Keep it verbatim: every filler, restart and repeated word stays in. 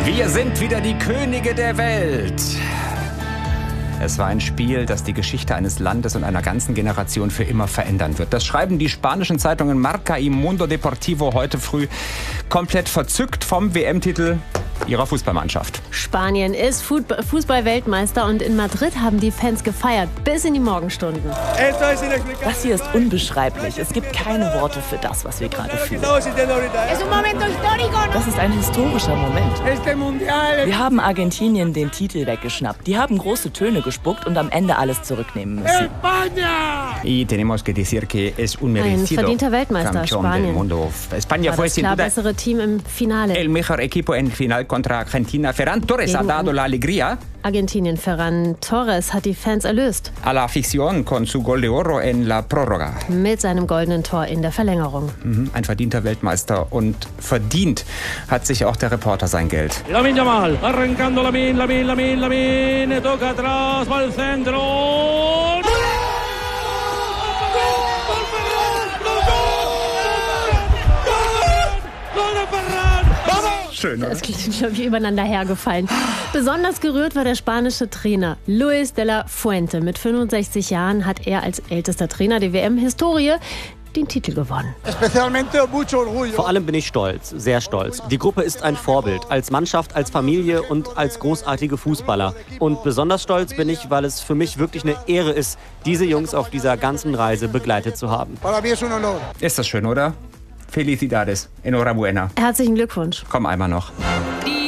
Wir sind wieder die Könige der Welt. Es war ein Spiel, das die Geschichte eines Landes und einer ganzen Generation für immer verändern wird. Das schreiben die spanischen Zeitungen Marca y Mundo Deportivo heute früh komplett verzückt vom W M-Titel ihrer Fußballmannschaft. Spanien ist Fußball-Weltmeister und in Madrid haben die Fans gefeiert bis in die Morgenstunden. Das hier ist unbeschreiblich. Es gibt keine Worte für das, was wir gerade fühlen. Das ist ein historischer Moment. Wir haben Argentinien den Titel weggeschnappt. Die haben große Töne gespuckt und am Ende alles zurücknehmen müssen. Y tenemos que decir que es un Ein merecido verdienter Weltmeister, campeón del Spanien. mundo. España War fue das sin klar duda bessere Team im Finale. el mejor equipo en final contra Argentina. Ferran Torres ha Gegen dado la alegría Argentinien. Ferran Torres hat die Fans erlöst. a la afición con su gol de oro en la prórroga. Mit seinem goldenen Tor in der Verlängerung. Mhm, ein verdienter Weltmeister. Und verdient hat sich auch der Reporter sein Geld. Lamine Yamal, arrancando Lamine, Lamine, Lamine, Lamine, toca atrás, va al centro. Schön, oder? Das klingt, glaube ich, übereinander hergefallen. Besonders gerührt war der spanische Trainer Luis de la Fuente. Mit fünfundsechzig Jahren hat er als ältester Trainer der W M-Historie den Titel gewonnen. Vor allem bin ich stolz, sehr stolz. Die Gruppe ist ein Vorbild, als Mannschaft, als Familie und als großartige Fußballer. Und besonders stolz bin ich, weil es für mich wirklich eine Ehre ist, diese Jungs auf dieser ganzen Reise begleitet zu haben. Ist das schön, oder? Felicidades. Enhorabuena. Herzlichen Glückwunsch. Komm einmal noch.